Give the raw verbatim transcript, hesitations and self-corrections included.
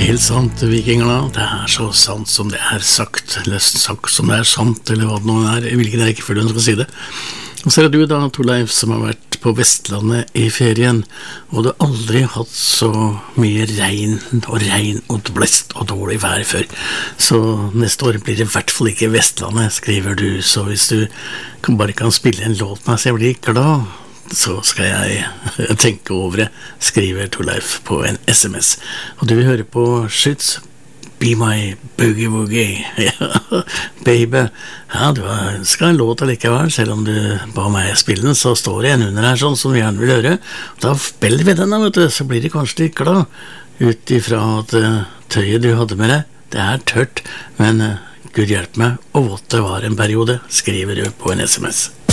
helt sant, vikingerna. Det er så sant som det er sagt, eller sagt som det er sant, eller hva det nå er. Jeg vil ikke det ikke før du skal si det. Og så er det du da, Torleif, som har vært på Vestlandet i ferien, og du har aldri hatt så mye regn og regn og blest og dårlig vær før. Så neste år blir det i hvert fall ikke Vestlandet, skriver du. Så hvis du kan bare kan spille en låt med, så jeg blir glad, så skal jeg tenke over det, skriver Torleif på en sms. Og du vil høre på Skyts Be My Boogie Woogie. Ja, baby. Ja, du har ønsket en låt allikevel, selv om du ba meg spille den, så står det en under her sånn som vi gjerne vil høre. Da spiller vi den da, vet du, så blir det kanskje litt glad, ut ifra at uh, tøyet du hadde med deg, det er tørt, men uh, Gud hjelp meg, og vått det var en periode, skriver du på en sms.